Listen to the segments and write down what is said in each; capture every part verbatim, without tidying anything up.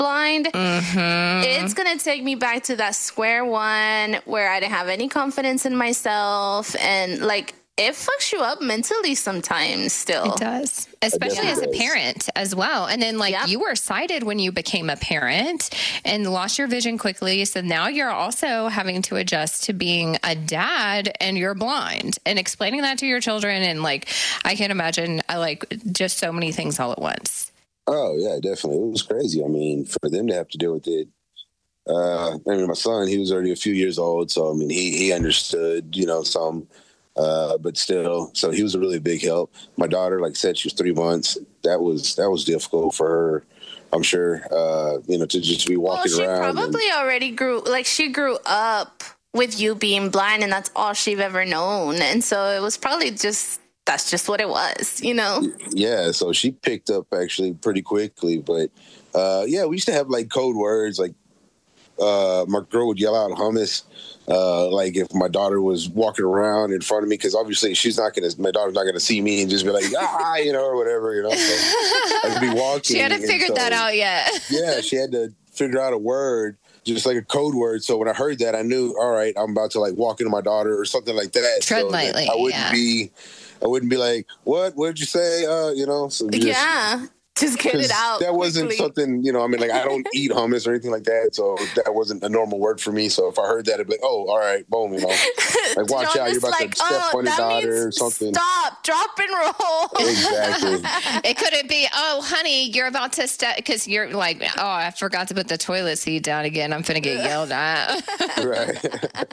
blind, mm-hmm. it's going to take me back to that square one where I didn't have any confidence in myself. And like, it fucks you up mentally sometimes still. It does, especially as a parent as well. And then like yep. you were sighted when you became a parent and lost your vision quickly. So now you're also having to adjust to being a dad and you're blind and explaining that to your children. And like, I can imagine I like just so many things all at once. Oh yeah, definitely. It was crazy. I mean, for them to have to deal with it. Uh, I mean, my son, he was already a few years old. So, I mean, he, he understood, you know, some, Uh, but still, so he was a really big help. My daughter, like I said, she was three months. That was that was difficult for her, I'm sure. Uh, you know, to just be walking well, she around. She probably and, already grew, like she grew up with you being blind, and that's all she've ever known. And so it was probably just that's just what it was, you know. Yeah, so she picked up actually pretty quickly. But uh, yeah, we used to have like code words. Like uh, my girl would yell out hummus. Uh, like if my daughter was walking around in front of me, because obviously she's not gonna, my daughter's not gonna see me and just be like, ah, you know, or whatever, you know. So I'd be walking. She hadn't figured so, that out yet. Yeah, she had to figure out a word, just like a code word. So when I heard that, I knew, all right, I'm about to like walk into my daughter or something like that. Tread so lightly. I wouldn't yeah. be, I wouldn't be like, what? What did you say? Uh, you know. So just, yeah. Just get it out. That wasn't quickly. something, you know, I mean, like, I don't eat hummus or anything like that. So that wasn't a normal word for me. So if I heard that, I'd be like, oh, all right, boom, you know. Like, watch out, you're about like, to step oh, on your daughter or something. Stop, drop and roll. Exactly. It couldn't be, oh, honey, you're about to step, because you're like, oh, I forgot to put the toilet seat down again. I'm finna get yelled at. Right.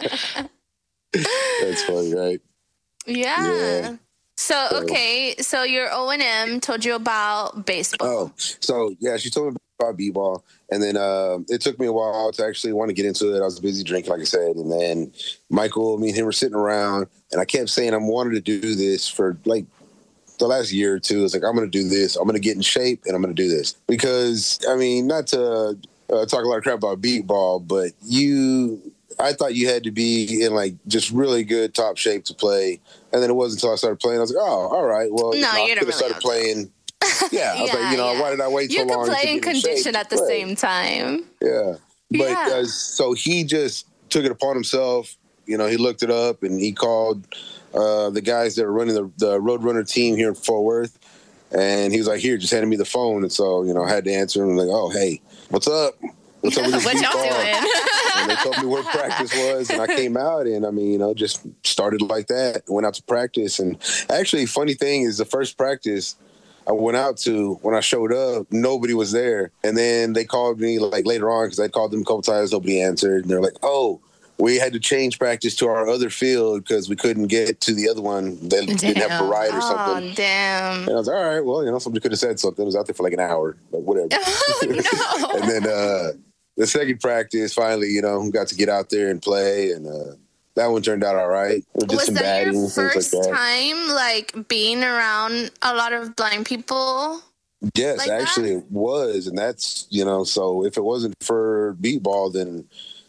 That's funny, right? Yeah. Yeah. So, okay, so your O and M told you about baseball. Oh, so, yeah, she told me about b-ball. And then uh, it took me a while to actually want to get into it. I was busy drinking, like I said. And then Michael, me and him were sitting around, and I kept saying I wanted to do this for, like, the last year or two. It's like, I'm going to do this. I'm going to get in shape, and I'm going to do this. Because, I mean, not to uh, talk a lot of crap about b-ball, but you... I thought you had to be in like just really good top shape to play, and then it wasn't until I started playing I was like, oh, all right, well, no, you know, you I could have started playing. Yeah, I was yeah, like, you know, yeah. why did I wait you so long? You could play in in condition at the play? same time. Yeah, but yeah. Uh, so he just took it upon himself. You know, he looked it up and he called uh, the guys that were running the, the Roadrunner team here in Fort Worth, and he was like, here, just handed me the phone, and so you know, I had to answer him. Like, oh, hey, what's up? What's up with this what y'all ball? doing? And they told me where practice was, and I came out, and I mean, you know, just started like that. Went out to practice, and actually, funny thing is, the first practice I went out to, when I showed up, nobody was there, and then they called me like later on because I called them a couple times, nobody answered, and they're like, "Oh, we had to change practice to our other field because we couldn't get to the other one. They damn. didn't have a ride or something." Oh, damn. And I was like, all right, well, you know, somebody could have said something. I was out there for like an hour, but whatever. Oh, no. And then uh, the second practice, finally, you know, got to get out there and play, and uh, that one turned out all right. Just Was some that batting, your things like first that. time, like, being around a lot of blind people? Yes, like actually that? It was, and that's, you know, so if it wasn't for b-ball, then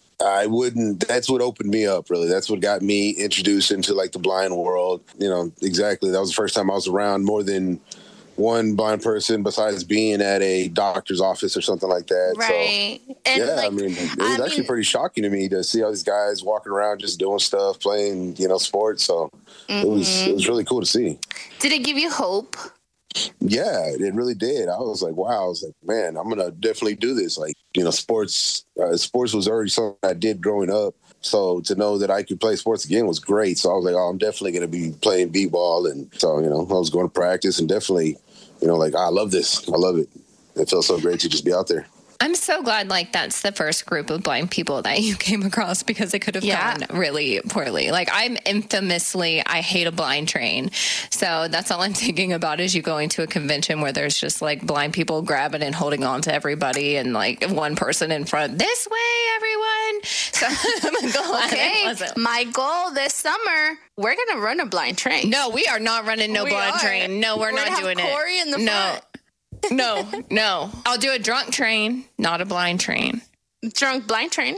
I wouldn't, that's what opened me up, really. That's what got me introduced into, like, the blind world. You know, exactly. That was the first time I was around more than one blind person besides being at a doctor's office or something like that. Right. So, and yeah, like, I mean, it was I actually mean, pretty shocking to me to see all these guys walking around just doing stuff, playing, you know, sports. So mm-hmm. it was it was really cool to see. Did it give you hope? Yeah, it really did. I was like, wow. I was like, man, I'm gonna definitely do this. Like, you know, sports. Uh, sports was already something I did growing up. So to know that I could play sports again was great. So I was like, oh, I'm definitely gonna be playing b-ball. And so, you know, I was going to practice and definitely, you know, like, I love this. I love it. It feels so great to just be out there. I'm so glad, like, that's the first group of blind people that you came across, because it could have yeah. gone really poorly. Like, I'm infamously, I hate a blind train. So that's all I'm thinking about is you going to a convention where there's just, like, blind people grabbing and holding on to everybody and, like, one person in front, this way, everyone. So I'm glad okay, it wasn't. My goal this summer, we're going to run a blind train. No, we are not running no we blind are. train. No, we're, we're not doing have it. Corey in the no. front. No, no. I'll do a drunk train, not a blind train. Drunk blind train?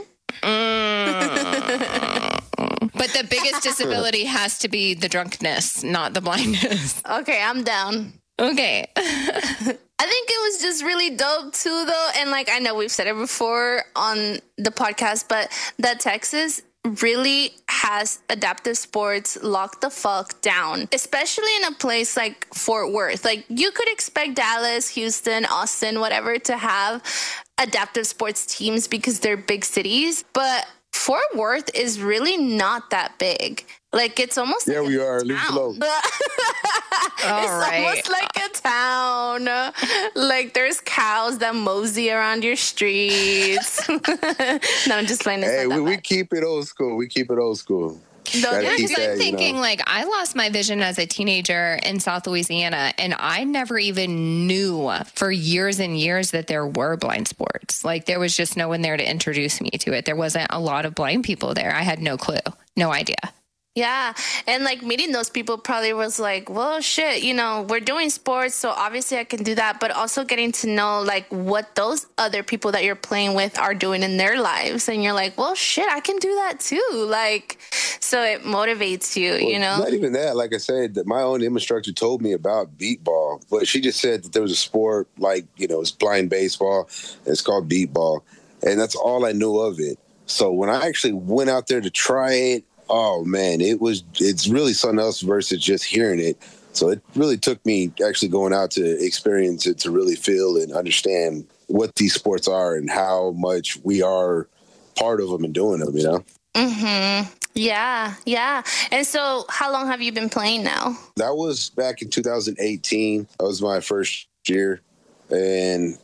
Mm. But the biggest disability has to be the drunkenness, not the blindness. Okay, I'm down. Okay. I think it was just really dope too, though. And like, I know we've said it before on the podcast, but that Texas really has adaptive sports locked the fuck down, especially in a place like Fort Worth. Like, you could expect Dallas, Houston, Austin, whatever, to have adaptive sports teams because they're big cities, but Fort Worth is really not that big. Like, it's almost yeah, like we a are. Leave it alone. it's right. almost like a town. Like, there's cows that mosey around your streets. No, I'm just playing. Hey, we, we keep it old school. We keep it old school. No, yeah, because I'm thinking, you know, like, I lost my vision as a teenager in South Louisiana, and I never even knew for years and years that there were blind sports. Like, there was just no one there to introduce me to it. There wasn't a lot of blind people there. I had no clue, no idea. Yeah. And like, meeting those people probably was like, well, shit, you know, we're doing sports, so obviously I can do that. But also getting to know like what those other people that you're playing with are doing in their lives. And you're like, well, shit, I can do that too. Like, so it motivates you, well, you know? Not even that. Like I said, that my own instructor told me about beat ball, but she just said that there was a sport like, you know, it's blind baseball. It's called beat ball. And that's all I knew of it. So when I actually went out there to try it, oh man, it was, it's really something else versus just hearing it. So it really took me actually going out to experience it to really feel and understand what these sports are and how much we are part of them and doing them, you know? Mm-hmm. Yeah, yeah. And so how long have you been playing now? That was back in two thousand eighteen. That was my first year. And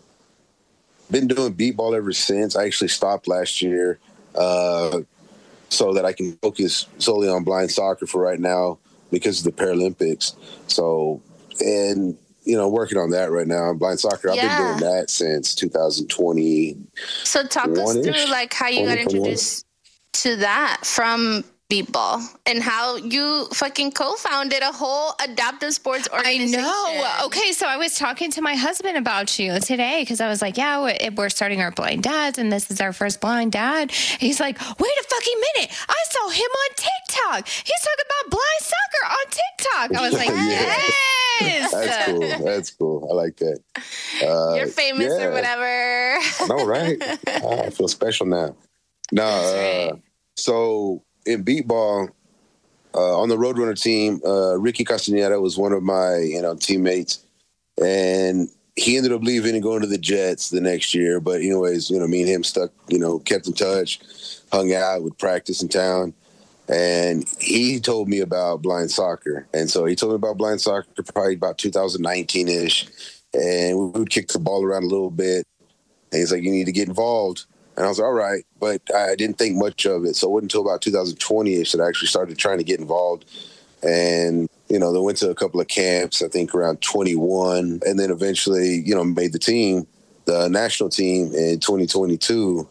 been doing beat ball ever since. I actually stopped last year. Uh, so that I can focus solely on blind soccer for right now because of the Paralympics. So, and, you know, working on that right now. Blind soccer, I've yeah. been doing that since two thousand twenty. So talk us through, like, how you got introduced to that from beat ball and how you fucking co-founded a whole adaptive sports organization. I know. Okay, so I was talking to my husband about you today because I was like, yeah, we're starting our blind dads and this is our first blind dad. He's like, wait a fucking minute. I saw him on TikTok. He's talking about blind soccer on TikTok. I was like, yes. That's cool. That's cool. I like that. Uh, You're famous yeah. or whatever. No, right? I feel special now. No, uh, right. So in beat ball, uh, on the Roadrunner team, uh, Ricky Castaneda was one of my, you know, teammates, and he ended up leaving and going to the Jets the next year. But anyways, you know, me and him stuck, you know, kept in touch, hung out, would practice in town, and he told me about blind soccer. And so he told me about blind soccer probably about two thousand nineteen ish, and we would kick the ball around a little bit. And he's like, you need to get involved. And I was like, all right, but I didn't think much of it. So it wasn't until about two thousand twenty-ish that I actually started trying to get involved. And, you know, they went to a couple of camps, I think around twenty-one, and then eventually, you know, made the team, the national team in twenty twenty-two.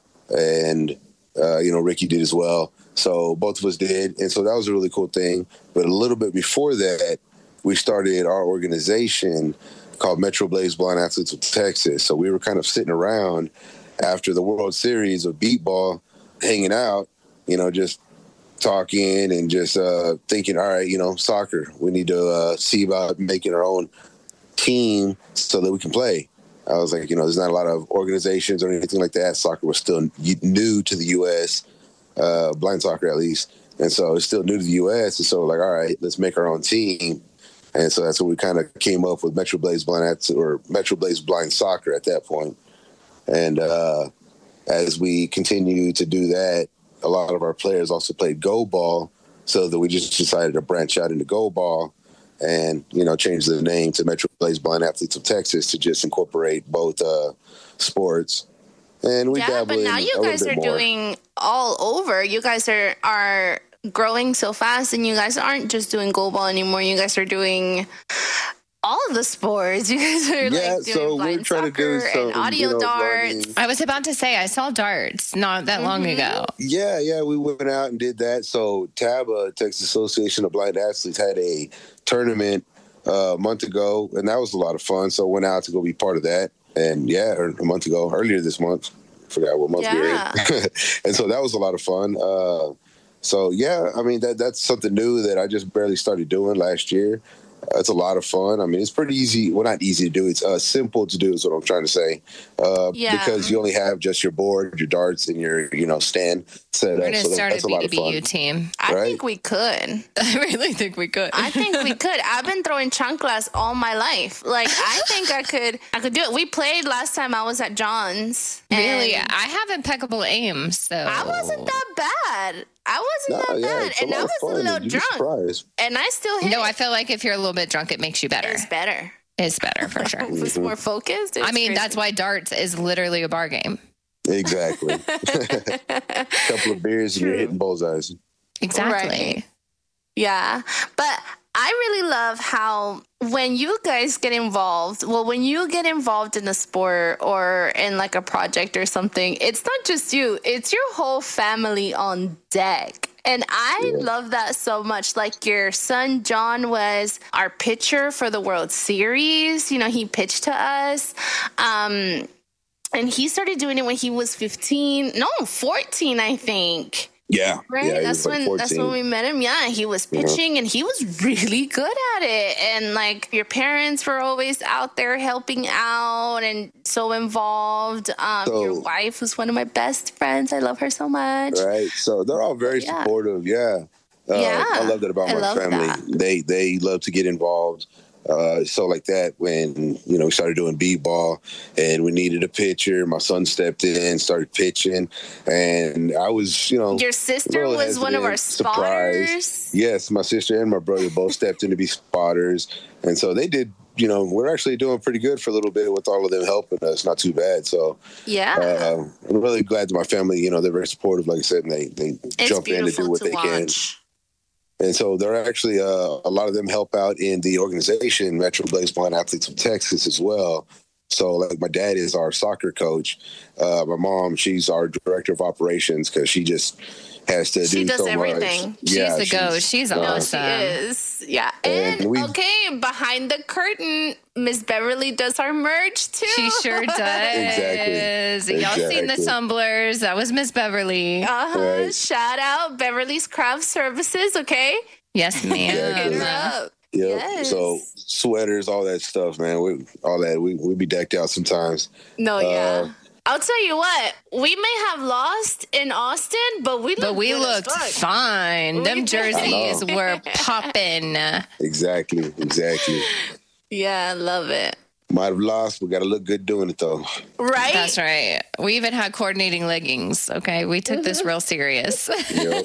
And, uh, you know, Ricky did as well. So both of us did. And so that was a really cool thing. But a little bit before that, we started our organization called Metro Blaze Blind Athletes of Texas. So we were kind of sitting around after the World Series of beat ball, hanging out, you know, just talking and just uh, thinking, all right, you know, soccer, we need to uh, see about making our own team so that we can play. I was like, you know, there's not a lot of organizations or anything like that. Soccer was still new to the U S, uh, blind soccer at least. And so it's still new to the U S. And so like, all right, let's make our own team. And so that's when we kind of came up with Metro Blaze Blind or Metro Blaze Blind Soccer at that point. And uh, as we continue to do that, a lot of our players also played Go Ball, so that we just decided to branch out into Go Ball and, you know, change the name to Metro Blaze Blind Athletes of Texas to just incorporate both uh, sports. And we yeah, dabble but now in you a guys little are bit more. doing all over. You guys are are growing so fast, and you guys aren't just doing Go Ball anymore. You guys are doing all of the sports. You guys are Yeah, like doing so we're blind trying to do soccer some, and audio you know, darts. learning. I was about to say, I saw darts not that long Mhm. ago. Yeah, yeah, we went out and did that. So T A B A, Texas Association of Blind Athletes, had a tournament uh, a month ago, and that was a lot of fun. So went out to go be part of that. And yeah, or a month ago, earlier this month, I forgot what month Yeah. we're in. And so that was a lot of fun. Uh, so yeah, I mean, that that's something new that I just barely started doing last year. It's a lot of fun. I mean, it's pretty easy. Well, not easy to do. It's uh, simple to do is what I'm trying to say. Uh, yeah. Because you only have just your board, your darts, and your, you know, stand set We're up. going to so start that's a a lot B of B U fun. team. I right? think we could. I really think we could. I think we could. I've been throwing chanclas all my life. Like, I think I could I could do it. We played last time I was at John's. Really? I have impeccable aim, so. I wasn't that bad. I wasn't No, that yeah, bad. it's a And lot I of was fun. a little You'd be drunk. surprised. And I still hit No, I it. feel like if you're a little bit drunk, it makes you better. It's better. It's better, for sure. If it's more focused. It's I mean, crazy. that's why darts is literally a bar game. Exactly. A couple of beers and you're hitting bullseyes. Exactly. Right. Yeah. But I really love how when you guys get involved, well, when you get involved in a sport or in like a project or something, it's not just you, it's your whole family on deck. And I yeah. love that so much. Like your son, John, was our pitcher for the World Series. You know, he pitched to us. Um, and he started doing it when he was fifteen. No, fourteen, I think. Yeah. Right. Yeah, that's when like that's when we met him. Yeah. He was pitching yeah. and he was really good at it. And like your parents were always out there helping out and so involved. Um, so, your wife was one of my best friends. I love her so much. Right. So they're all very yeah. supportive. Yeah. Uh, yeah. I love that about I my family. That. They they love to get involved. Uh, so like that, when, you know, we started doing b-ball and we needed a pitcher, my son stepped in, started pitching, and I was, you know, your sister was one of our spotters. Surprised. Yes, my sister and my brother both stepped in to be spotters, and so they did. You know, we're actually doing pretty good for a little bit with all of them helping us. Not too bad. So yeah, uh, I'm really glad that my family, you know, they're very supportive. Like I said, and they they it's jump in to do what they watch. can. And so they're actually, uh, a lot of them help out in the organization, Metro Blaze Blind Athletes of Texas as well. So like my dad is our soccer coach. Uh, my mom, she's our director of operations because she just has to she do does so everything. much. She's yeah, the go. She's, she's awesome. No, she is. Yeah. And, and okay, behind the curtain, Miss Beverly does our merch too. She sure does. Exactly. Y'all exactly. seen the tumblers? That was Miss Beverly. Uh-huh. Right. Shout out Beverly's Craft Services, okay? Yes, ma'am. Exactly. Up. Yep. Yes. So sweaters, all that stuff, man. We all that we we be decked out sometimes. No, yeah. Uh, I'll tell you what, we may have lost in Austin, but we looked But we good looked as fuck. fine. We Them did. jerseys were popping. Exactly, exactly. Yeah, I love it. Might have lost, we got to look good doing it though. Right? That's right. We even had coordinating leggings. Okay, we took this real serious. Yep.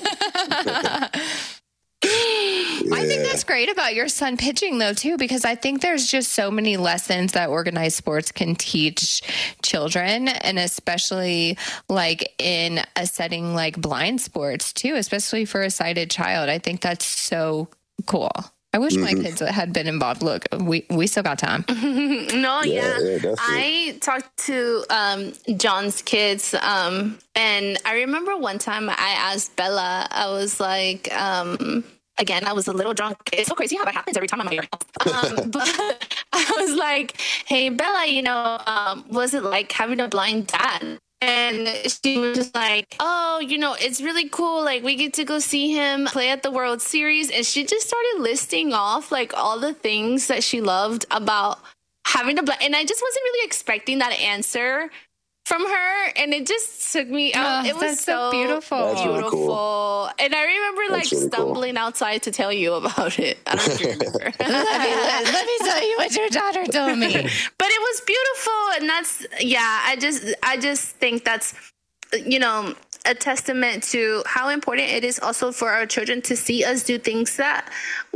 Yeah. I think that's great about your son pitching, though, too, because I think there's just so many lessons that organized sports can teach children, and especially like in a setting like blind sports, too, especially for a sighted child. I think that's so cool. I wish mm-hmm. my kids had been involved. Look, we, we still got time. no, yeah. yeah, yeah I talked to um, John's kids, um, and I remember one time I asked Bella, I was like, um, again, I was a little drunk. It's so crazy how that happens every time I'm at your house. Um, but I was like, hey, Bella, you know, um, was it like having a blind dad? And she was just like, oh, you know, it's really cool. Like, we get to go see him play at the World Series. And she just started listing off, like, all the things that she loved about having a blind. And I just wasn't really expecting that answer from her. And it just took me out. Oh, it was that's so, so beautiful. That's really beautiful. Cool. And I remember, like, That's really stumbling cool. outside to tell you about it. I don't know if you remember. let, me, let, let me tell you what your daughter told me. But it was beautiful. And that's, yeah, I just, I just think that's, you know, a testament to how important it is also for our children to see us do things that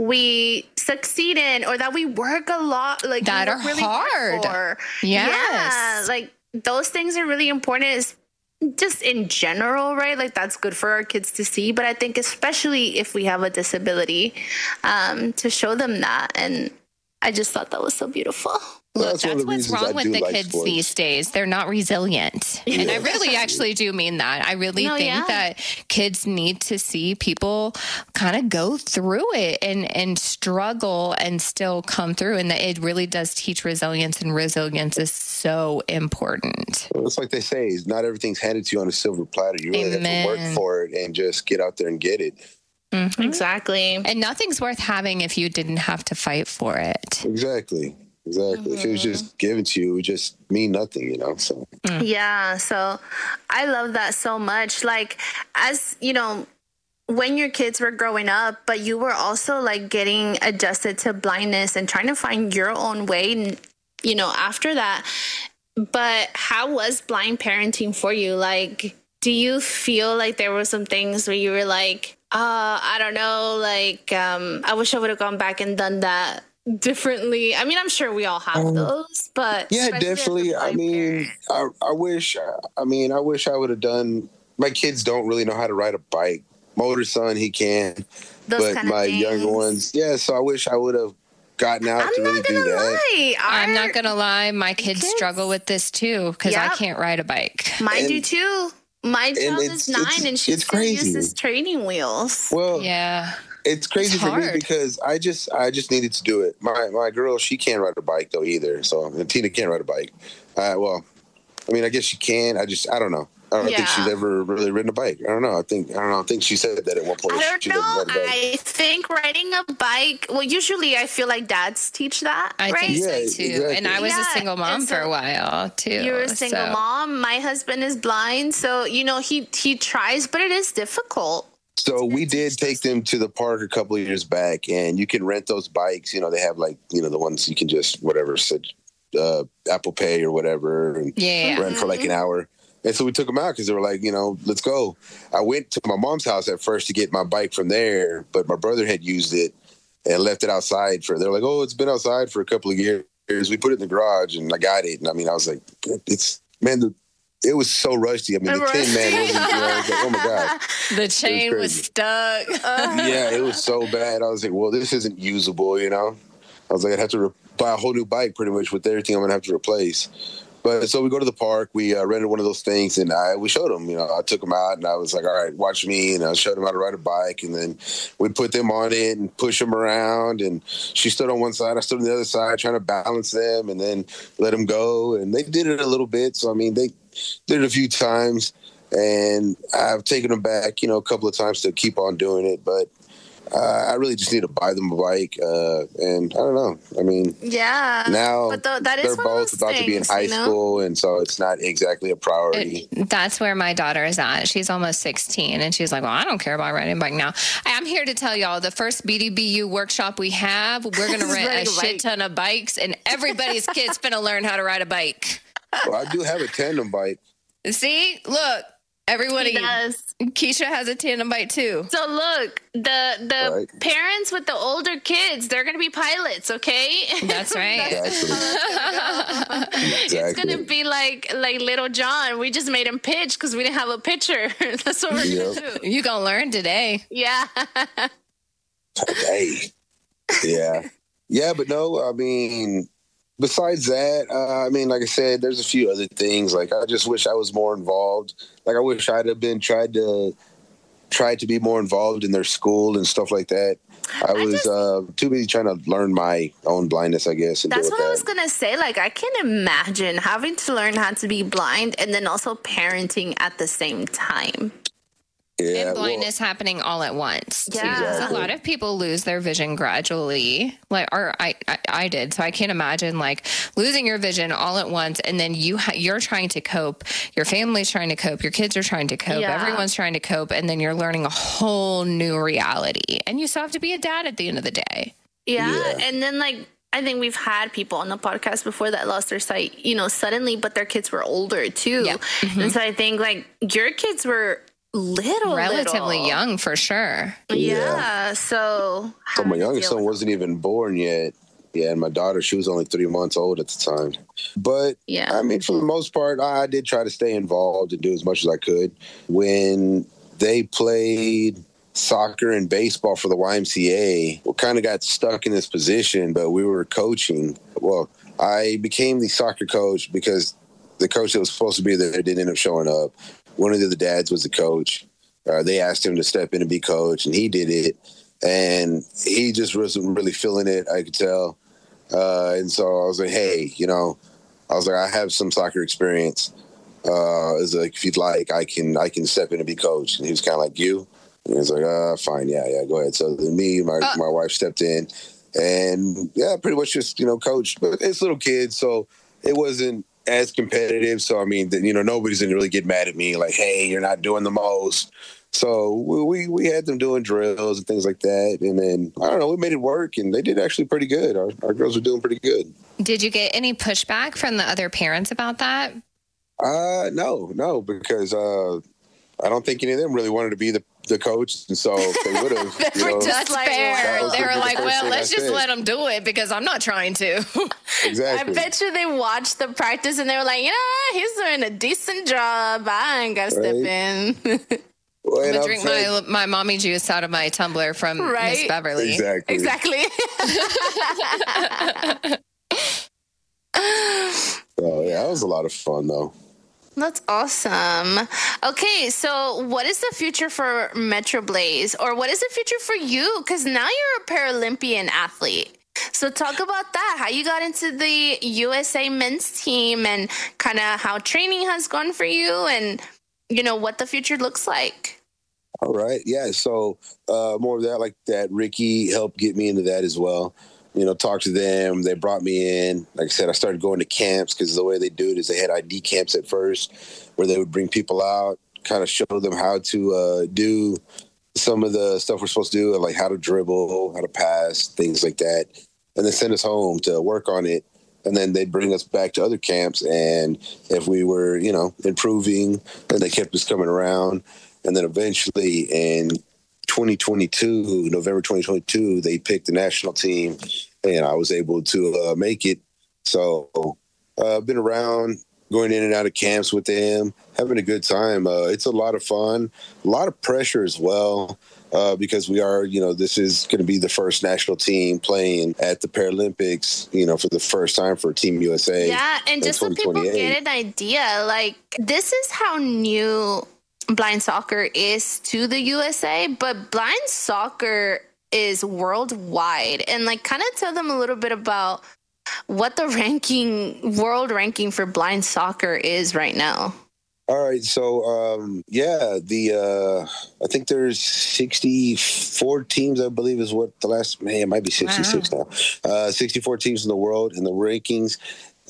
we succeed in or that we work a lot, like that are really hard. hard for. Yes. Yeah, like those things are really important. Is just in general, right? Like that's good for our kids to see. But I think especially if we have a disability, um, to show them that. And I just thought that was so beautiful. Look, that's, that's what's wrong with the like kids sports. These days. They're not resilient. Yeah. And I really actually do mean that. I really no, think yeah. that kids need to see people kind of go through it and, and struggle and still come through. And that it really does teach resilience, and resilience is so important. Well, it's like they say, not everything's handed to you on a silver platter. You really Amen. Have to work for it and just get out there and get it. Mm-hmm. Exactly. And nothing's worth having if you didn't have to fight for it. Exactly. Exactly. Mm-hmm. If it was just given to you, it would just mean nothing, you know? So mm. Yeah. So I love that so much. Like, as you know, when your kids were growing up, but you were also like getting adjusted to blindness and trying to find your own way, you know, after that. But how was blind parenting for you? Like, do you feel like there were some things where you were like, uh, I don't know, like, um, I wish I would have gone back and done that differently? I mean, I'm sure we all have um, those, but yeah, definitely. I mean, I, I wish, I mean, I wish I would have done, my kids don't really know how to ride a bike. My older son, he can, those but my things. Younger ones, yeah, so I wish I would have gotten out I'm to really do that. Lie. I'm not going to lie. My kids, kids struggle with this too because yep. I can't ride a bike. Mine and, do too. My child is nine it's, and she still crazy. uses training wheels. Well, yeah. It's crazy it's for me because I just I just needed to do it. My my girl, she can't ride a bike though either. So and Tina can't ride a bike. Uh, well, I mean, I guess she can. I just I don't know. I don't yeah. think she's ever really ridden a bike. I don't know. I think I don't know. I think she said that at one point. I don't she know. I think riding a bike. Well, usually I feel like dads teach that. I right? think yeah, so too. Exactly. And I was yeah. a single mom so for a while too. You're a single so. mom. My husband is blind, so you know he he tries, but it is difficult. So we did take them to the park a couple of years back, and you can rent those bikes. You know, they have like you know the ones you can just whatever, uh, Apple Pay or whatever, and yeah. rent for like an hour. And so we took them out because they were like, you know, let's go. I went to my mom's house at first to get my bike from there, but my brother had used it and left it outside for, they're like, oh, it's been outside for a couple of years. We put it in the garage and I got it. And I mean, I was like, it's, man, the, it was so rusty. I mean, the tin, man, it was, you know, I was like, oh my God. The chain was, was stuck. Yeah, it was so bad. I was like, well, this isn't usable, you know? I was like, I'd have to re- buy a whole new bike pretty much with everything I'm going to have to replace. But so we go to the park. We uh, rented one of those things, and I we showed them. You know, I took them out, and I was like, "All right, watch me." And I showed them how to ride a bike, and then we put them on it and push them around. And she stood on one side, I stood on the other side, trying to balance them, and then let them go. And they did it a little bit. So I mean, they did it a few times, and I've taken them back, you know, a couple of times to keep on doing it, but. Uh, I really just need to buy them a bike, uh, and I don't know. I mean, yeah. Now but the, that they're both about things, to be in high you know? school, and so it's not exactly a priority. It, that's where my daughter is at. She's almost sixteen, and she's like, "Well, I don't care about riding a bike now." I'm here to tell y'all the first B D B U workshop we have, we're going to rent a shit ton of bikes, and everybody's kid's going to learn how to ride a bike. Well, I do have a tandem bike. See, look. Everybody does. Keisha has a tandem bike too. So look, the the right. parents with the older kids, they're gonna be pilots, okay? That's right. Exactly. Exactly. It's gonna be like like little John. We just made him pitch because we didn't have a pitcher. That's what we're yep. gonna do. You gonna learn today? Yeah. Today. Yeah. Yeah, but no, I mean. Besides that, uh, I mean, like I said, there's a few other things. Like, I just wish I was more involved. Like, I wish I'd have been tried to tried to be more involved in their school and stuff like that. I, I was just, uh, too busy trying to learn my own blindness, I guess. And that's what that. I was gonna say. Like, I can imagine having to learn how to be blind and then also parenting at the same time. Yeah, and blindness well, happening all at once. Yeah. Too. Exactly. A lot of people lose their vision gradually, like, or I, I, I did. So I can't imagine like losing your vision all at once, and then you ha- you're trying to cope. Your family's trying to cope. Your kids are trying to cope. Yeah. Everyone's trying to cope, and then you're learning a whole new reality. And you still have to be a dad at the end of the day. Yeah, yeah. and then like. I think we've had people on the podcast before that lost their sight, you know, suddenly, but their kids were older too. Yeah. Mm-hmm. And so I think like your kids were little, relatively little. young for sure. Yeah. yeah. So, so my youngest son wasn't even born yet. Yeah. And my daughter, she was only three months old at the time. But yeah, I mean, for the most part, I did try to stay involved and do as much as I could. When they played soccer and baseball for the Y M C A, we kind of got stuck in this position, but we were coaching. Well, I became the soccer coach because the coach that was supposed to be there didn't end up showing up. One of the other dads was the coach. Uh, they asked him to step in and be coach, and he did it. And he just wasn't really feeling it, I could tell. Uh, and so I was like, hey, you know, I was like, I have some soccer experience. Uh, I was like, if you'd like, I can I can step in and be coach. And he was kind of like, you? And he's like, uh, fine, yeah, yeah, go ahead. So then me, my, uh, my wife stepped in and, yeah, pretty much just, you know, coached. But it's little kids, so it wasn't as competitive. So, I mean, you know, nobody's going to really get mad at me like, hey, you're not doing the most. So we we had them doing drills and things like that. And then, I don't know, we made it work, and they did actually pretty good. Our, our girls were doing pretty good. Did you get any pushback from the other parents about that? Uh, no, no, because uh, I don't think any of them really wanted to be the, the coach. And so they would have. They were just like, fair. They were like, well, let's just let them do it because I'm not trying to. Exactly. I bet you they watched the practice and they were like, you know, he's doing a decent job. I ain't got to right. step in. Well, I'm going to drink my, my mommy juice out of my tumbler from right? Miss Beverly. Exactly. Exactly. Oh, yeah, that was a lot of fun, though. That's awesome. Okay, so what is the future for Metro Blaze? Or what is the future for you? Because now you're a Paralympian athlete. So talk about that, how you got into the U S A men's team and kind of how training has gone for you and, you know, what the future looks like. All right. Yeah. So uh, more of that, like that, Ricky helped get me into that as well. You know, talk to them. They brought me in. Like I said, I started going to camps because the way they do it is they had I D camps at first where they would bring people out, kind of show them how to uh, do some of the stuff we're supposed to do, like how to dribble, how to pass, things like that. And then send us home to work on it. And then they'd bring us back to other camps. And if we were, you know, improving, then they kept us coming around. And then eventually in twenty twenty-two, November twenty twenty-two, they picked the national team, and I was able to uh, make it. So I've uh, been around, going in and out of camps with them, having a good time. Uh, it's a lot of fun, a lot of pressure as well, uh, because we are, you know, this is going to be the first national team playing at the Paralympics, you know, for the first time for Team U S A. Yeah, and just so people get an idea, like, this is how new blind soccer is to the U S A, but blind soccer is worldwide. And like, kind of tell them a little bit about what the ranking, world ranking for blind soccer is right now. All right. So, um, yeah, the, uh, I think there's sixty-four teams, I believe is what the last, man, it might be sixty-six wow. now, uh, sixty-four teams in the world in the rankings.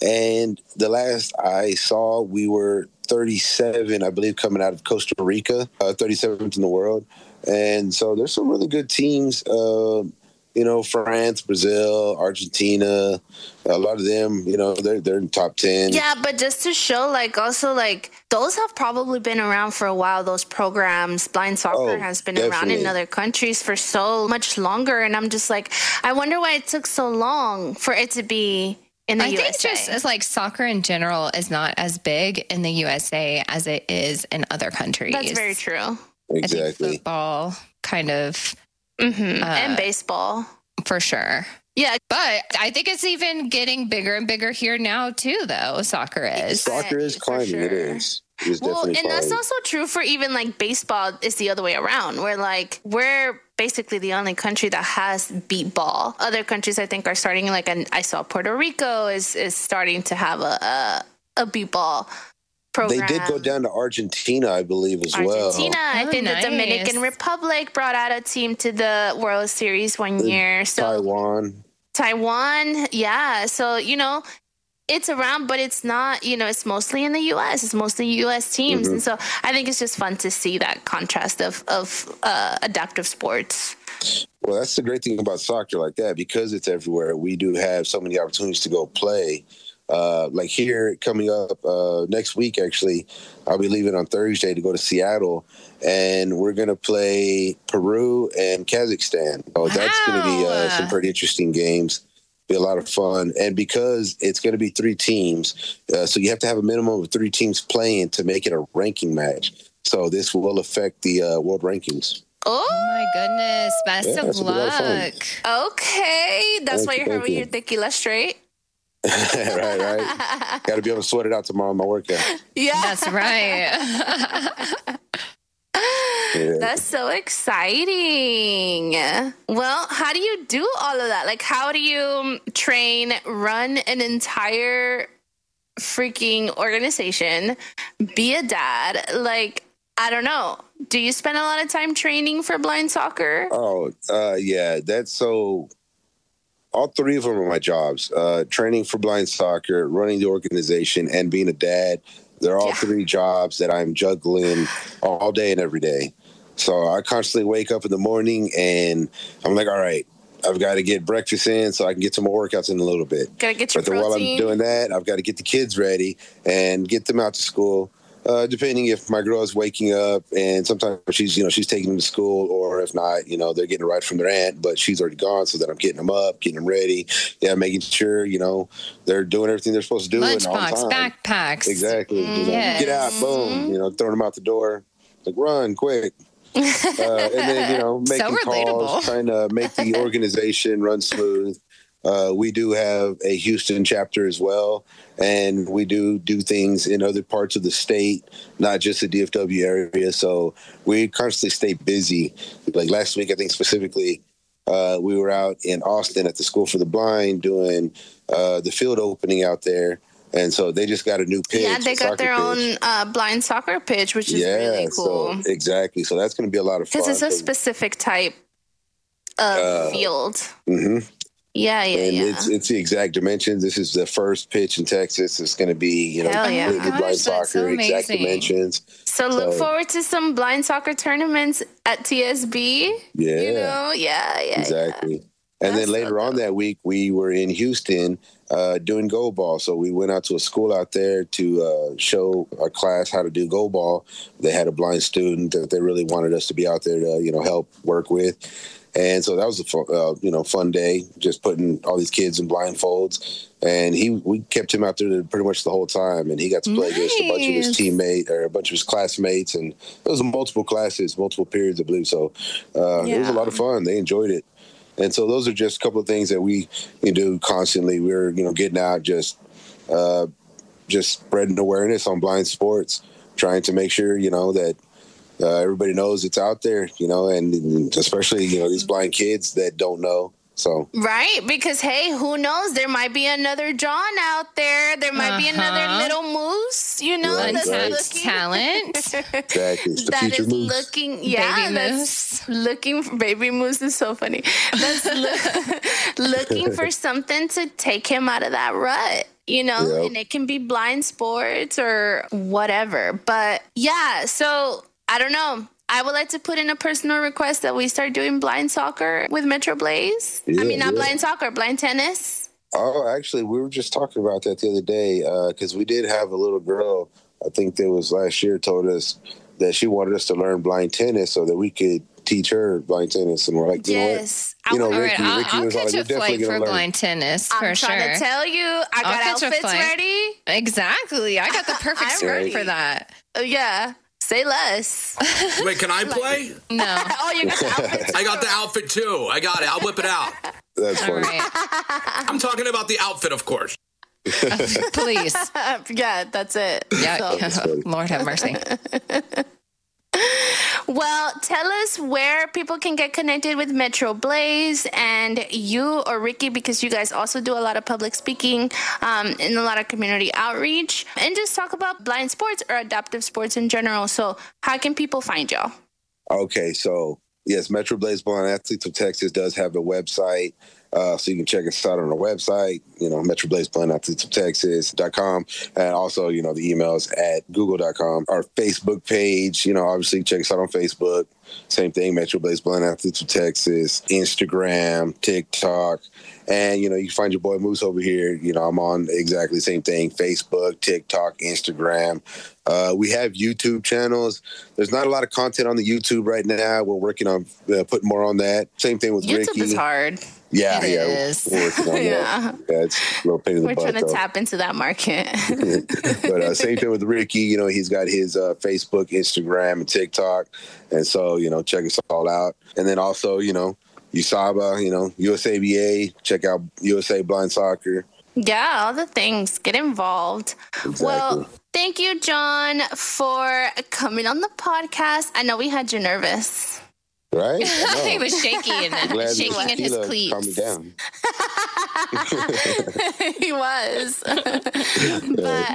And the last I saw, we were thirty-seven, I believe, coming out of Costa Rica, uh, thirty-seventh in the world. And so there's some really good teams, uh, you know, France, Brazil, Argentina, a lot of them, you know, they're, they're in top ten. Yeah, but just to show, like, also, like, those have probably been around for a while, those programs. Blind soccer oh, has been definitely. around in other countries for so much longer. And I'm just like, I wonder why it took so long for it to be in the I U S A. think just it's like soccer in general is not as big in the U S A as it is in other countries. That's very true. Exactly. I think football kind of. Mm-hmm. Uh, and baseball. For sure. Yeah. But I think it's even getting bigger and bigger here now, too, though. Soccer is. Soccer is climbing. Sure. It is. It's well, and climbing. That's also true for even like baseball is the other way around, where like we're basically the only country that has beat ball. Other countries, I think, are starting like, and I saw Puerto Rico is, is starting to have a, a, a beat ball program. They did go down to Argentina, I believe, as Argentina, well. Argentina. I oh, think nice. the Dominican Republic brought out a team to the World Series one year. So Taiwan. Taiwan, yeah. So, you know, it's around, but it's not, you know, it's mostly in the U S. It's mostly U S teams. Mm-hmm. And so I think it's just fun to see that contrast of, of uh, adaptive sports. Well, that's the great thing about soccer like that. Because it's everywhere, we do have so many opportunities to go play. Uh, like here coming up uh, next week, actually, I'll be leaving on Thursday to go to Seattle, and we're going to play Peru and Kazakhstan. So wow. That's going to be uh, some pretty interesting games. Be a lot of fun. And because it's going to be three teams, uh, so you have to have a minimum of three teams playing to make it a ranking match. So this will affect the uh, world rankings. Oh, oh my goodness. Best yeah, of luck. Of okay. That's thank why you're here with your tequila straight. right, right. Got to be able to sweat it out tomorrow in my workout. Yeah, that's right. Yeah. That's so exciting. Well, how do you do all of that? Like, how do you train, run an entire freaking organization, be a dad? Like, I don't know. Do you spend a lot of time training for blind soccer? Oh, uh, yeah. That's so. All three of them are my jobs. Uh, training for blind soccer, running the organization, and being a dad. They're all yeah. three jobs that I'm juggling all day and every day. So I constantly wake up in the morning and I'm like, all right, I've got to get breakfast in so I can get some more workouts in a little bit. Got to get your but protein. While I'm doing that, I've got to get the kids ready and get them out to school. Uh, depending if my girl is waking up, and sometimes she's, you know, she's taking them to school, or if not, you know, they're getting a ride from their aunt, but she's already gone, so that I'm getting them up, getting them ready, yeah, making sure, you know, they're doing everything they're supposed to do. Lunchbox, backpacks, exactly. Mm-hmm. You know, yes. Get out, boom, you know, throwing them out the door, like run quick, uh, and then you know, making so calls, trying to make the organization run smooth. Uh, we do have a Houston chapter as well, and we do do things in other parts of the state, not just the D F W area. So we constantly stay busy. Like last week, I think specifically, uh, we were out in Austin at the School for the Blind doing uh, the field opening out there. And so they just got a new pitch. Yeah, they got their pitch. own uh, blind soccer pitch, which is yeah, really cool. So, exactly. So that's going to be a lot of fun. Because it's a specific type of uh, field. Mm-hmm. Yeah, yeah, and yeah. it's it's the exact dimensions. This is the first pitch in Texas. It's going to be, you know, Hell yeah. blind Gosh, soccer, so exact dimensions. So look so, forward to some blind soccer tournaments at T S B. Yeah. You know, yeah, yeah. Exactly. Yeah. And That's then later so on that week, we were in Houston uh, doing goal ball. So we went out to a school out there to uh, show our class how to do goal ball. They had a blind student that they really wanted us to be out there to, you know, help work with. And so that was a fun, uh, you know, fun day, just putting all these kids in blindfolds. And he, we kept him out there pretty much the whole time. And he got to play nice. against a bunch of his teammates or a bunch of his classmates. And it was multiple classes, multiple periods, I believe. So uh, yeah. it was a lot of fun. They enjoyed it. And so those are just a couple of things that we you know, do constantly. We're, you know, getting out, just uh, just spreading awareness on blind sports, trying to make sure, you know, that uh, everybody knows it's out there, you know, and especially, you know, these blind kids that don't know. So right, because hey, who knows? There might be another John out there. There might uh-huh. be another little moose, you know, right, that's right. looking talent. Exactly, it's the that future is moose. looking, yeah, baby that's moose. looking for baby moose is so funny. That's lo- looking for something to take him out of that rut. You know, yep. and it can be blind sports or whatever. But yeah, so I don't know. I would like to put in a personal request that we start doing blind soccer with Metro Blaze. Yeah, I mean, not yeah. blind soccer, blind tennis. Oh, actually, we were just talking about that the other day because uh, we did have a little girl, I think that was last year, told us that she wanted us to learn blind tennis so that we could teach her blind tennis. And we're like, you yes. know what? You know, Ricky, right, I'll, Ricky I'll was catch like, a flight for blind tennis, I'm for sure. I'm trying to tell you, I got outfits ready. Exactly. I got the perfect skirt for that. Oh, yeah. Say less. Wait, can I play? No. Oh, you got the outfit. I got the outfit too. I got it. I'll whip it out. That's funny. Right. I'm talking about the outfit, of course. Please. Yeah, that's it. Yeah. So. Lord have mercy. Well, tell us where people can get connected with Metro Blaze and you or Ricky, because you guys also do a lot of public speaking um, and a lot of community outreach, and just talk about blind sports or adaptive sports in general. So how can people find y'all? Okay, so yes, Metro Blaze Blind Athletes of Texas does have a website. Uh, so you can check us out on our website, you know, Metro Blaze Blind Athletes of Texas dot com. And also, you know, the emails at google dot com. Our Facebook page, you know, obviously check us out on Facebook. Same thing, Metro Blaze Blind Athletes of Texas, Instagram, TikTok. And, you know, you can find your boy Moose over here. You know, I'm on exactly the same thing, Facebook, TikTok, Instagram. Uh, we have YouTube channels. There's not a lot of content on the YouTube right now. We're working on uh, putting more on that. Same thing with YouTube Ricky. YouTube is hard. Yeah, it yeah. Is. We're working on yeah. that. Yeah, it's a little pain in the We're butt, trying to though. tap into that market. But uh, same thing with Ricky. You know, he's got his uh, Facebook, Instagram, and TikTok. And so, you know, check us all out. And then also, you know, U S A B A, you know, U S A B A, check out U S A Blind Soccer. Yeah, all the things. Get involved. Exactly. Well, thank you, John, for coming on the podcast. I know we had you nervous. Right? He was shaking, shaking in his cleats. Calm me down. He was. But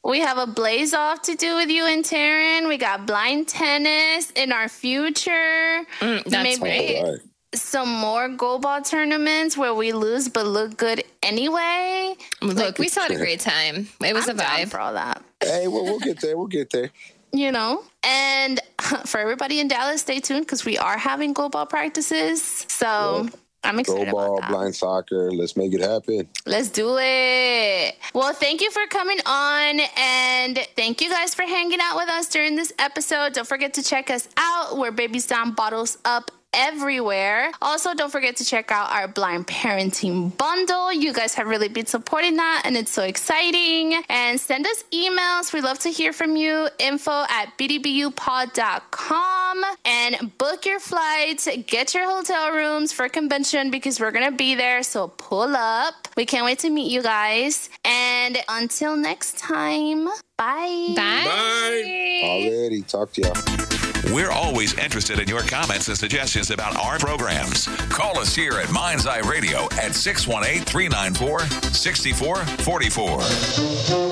We have a blaze off to do with you and Taryn. We got blind tennis in our future. Mm, that's Maybe right. some more goal ball tournaments where we lose but look good anyway. Look, like, we still had a great time. It was I'm a down vibe. for all that. Hey, well, we'll get there. We'll get there. You know, and for everybody in Dallas, stay tuned because we are having goal ball practices. So Yep. I'm excited Goal ball, about that. blind soccer. Let's make it happen. Let's do it. Well, thank you for coming on, and thank you guys for hanging out with us during this episode. Don't forget to check us out. We're Babies Down, Bottles Up everywhere. Also, don't forget to check out our blind parenting bundle. You guys have really been supporting that, and it's so exciting. And send us emails. We love to hear from you. Info at b d b u pod dot com, and book your flights. Get your hotel rooms for convention because we're gonna be there. So pull up. We can't wait to meet you guys. And until next time, bye. Bye. Bye. Already. Talk to y'all. We're always interested in your comments and suggestions about our programs. Call us here at Mind's Eye Radio at six one eight, three nine four, six four four four.